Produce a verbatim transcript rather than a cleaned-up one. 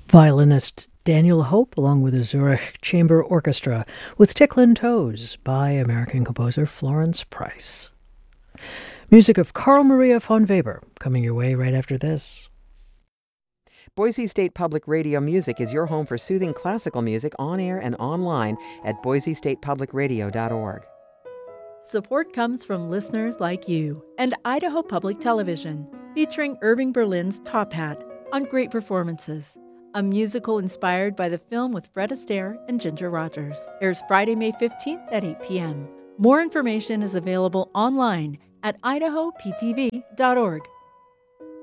Violinist Daniel Hope, along with the Zurich Chamber Orchestra, with Ticklin' Toes by American composer Florence Price. Music of Carl Maria von Weber, coming your way right after this. Boise State Public Radio Music is your home for soothing classical music on air and online at boise state public radio dot org. Support comes from listeners like you and Idaho Public Television, featuring Irving Berlin's Top Hat on Great Performances, a musical inspired by the film with Fred Astaire and Ginger Rogers. Airs Friday, May fifteenth at eight p.m. More information is available online at idaho p t v dot org.